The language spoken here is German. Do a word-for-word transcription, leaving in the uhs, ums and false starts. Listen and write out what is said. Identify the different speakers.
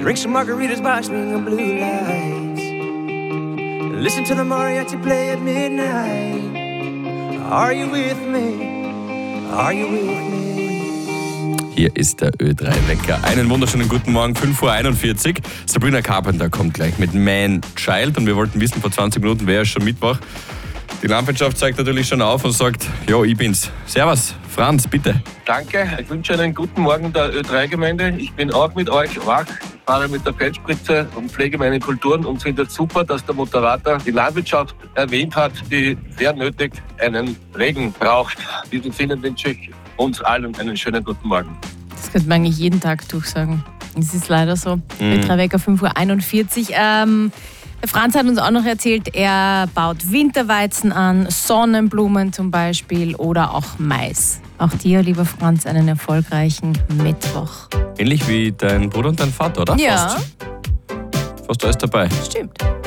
Speaker 1: Drink some margaritas by swinging blue lights. Listen to the mariachi play at midnight. Are you with me? Are you with me?
Speaker 2: Hier ist der Ö drei Wecker. Einen wunderschönen guten Morgen, fünf Uhr einundvierzig. Sabrina Carpenter kommt gleich mit Man Child und wir wollten wissen, vor zwanzig Minuten wäre es schon Mittwoch. Die Landwirtschaft zeigt natürlich schon auf und sagt, ja, ich bin's. Servus, Franz, bitte.
Speaker 3: Danke, ich wünsche einen guten Morgen der Ö drei Gemeinde. Ich bin auch mit euch wach, fahre mit der Feldspritze und pflege meine Kulturen und finde es super, dass der Moderator die Landwirtschaft erwähnt hat, die sehr nötig einen Regen braucht. In diesem Sinne wünsche ich uns allen einen schönen guten Morgen.
Speaker 4: Das könnte man eigentlich jeden Tag durchsagen. Es ist leider so.
Speaker 2: Mhm.
Speaker 4: Ö drei Wecker, fünf Uhr einundvierzig. Ähm, Franz hat uns auch noch erzählt, er baut Winterweizen an, Sonnenblumen zum Beispiel oder auch Mais. Auch dir, lieber Franz, einen erfolgreichen Mittwoch.
Speaker 2: Ähnlich wie dein Bruder und dein Vater, oder?
Speaker 4: Ja.
Speaker 2: Fast, Fast alles dabei.
Speaker 4: Stimmt.